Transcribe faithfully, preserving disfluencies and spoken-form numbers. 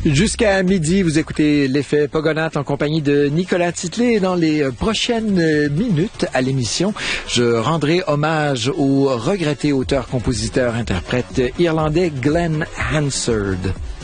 Jusqu'à midi, vous écoutez l'effet Pogonath en compagnie de Nicolas Titley. Dans les prochaines minutes à l'émission, je rendrai hommage au regretté auteur, compositeur, interprète irlandais Glenn Hansard.